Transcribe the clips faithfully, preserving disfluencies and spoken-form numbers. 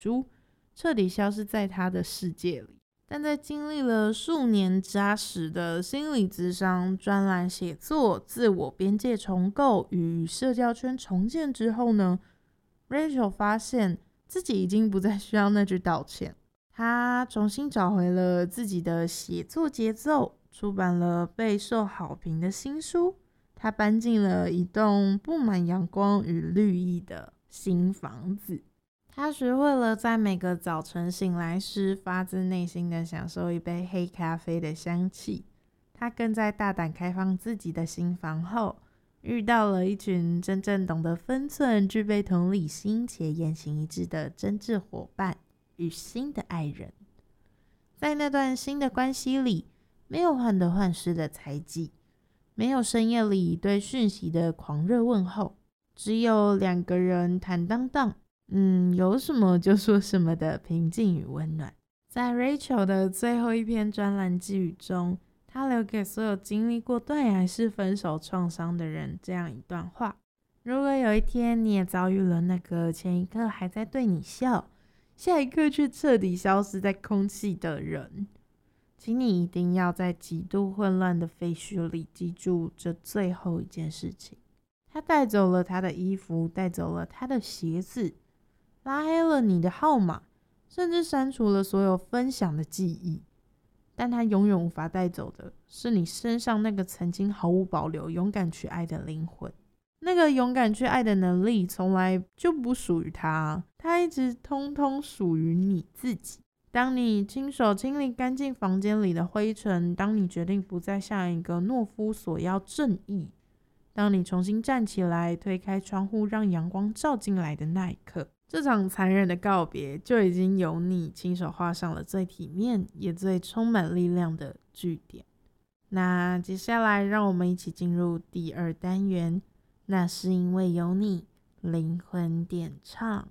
珠，彻底消失在他的世界里。但在经历了数年扎实的心理咨商、专栏写作、自我边界重构与社交圈重建之后呢， Rachel 发现自己已经不再需要那句道歉。她重新找回了自己的写作节奏，出版了备受好评的新书。她搬进了一栋布满阳光与绿意的新房子。他学会了在每个早晨醒来时发自内心的享受一杯黑咖啡的香气。他更在大胆开放自己的新房后，遇到了一群真正懂得分寸、具备同理心且言行一致的真挚伙伴与新的爱人。在那段新的关系里，没有患得患失的猜忌，没有深夜里对讯息的狂热问候，只有两个人坦荡荡嗯，有什么就说什么的平静与温暖。在 Rachel 的最后一篇专栏寄语中，她留给所有经历过断崖式分手创伤的人这样一段话：如果有一天你也遭遇了那个前一刻还在对你笑，下一刻却彻底消失在空气的人，请你一定要在极度混乱的废墟里记住这最后一件事情。他带走了他的衣服，带走了他的鞋子，拉黑了你的号码，甚至删除了所有分享的记忆，但他永远无法带走的是你身上那个曾经毫无保留勇敢去爱的灵魂。那个勇敢去爱的能力从来就不属于他，他一直通通属于你自己。当你亲手清理干净房间里的灰尘，当你决定不再像一个懦夫索要正义，当你重新站起来推开窗户让阳光照进来的那一刻，这场残忍的告别就已经由你亲手画上了最体面也最充满力量的句点。那接下来让我们一起进入第二单元，那是因为有你，灵魂点唱。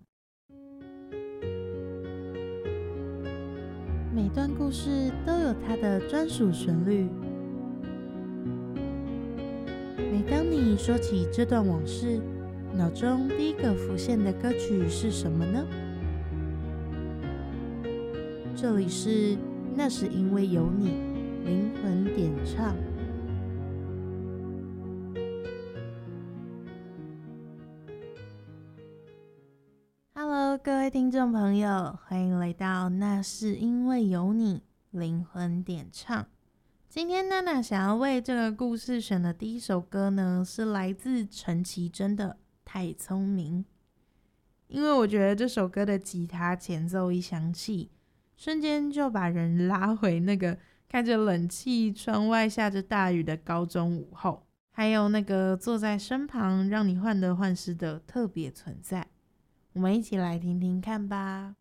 每段故事都有它的专属旋律，每当你说起这段往事，脑中第一个浮现的歌曲是什么呢？这里是那是因为有你，灵魂点唱。Hello， 各位听众朋友，欢迎来到那是因为有你，灵魂点唱。今天娜娜想要为这个故事选的第一首歌呢，是来自陈绮贞的《太聪明》。因为我觉得这首歌的吉他前奏一响起，瞬间就把人拉回那个开着冷气、窗外下着大雨的高中午后，还有那个坐在身旁让你患得患失的特别存在。我们一起来听听看吧。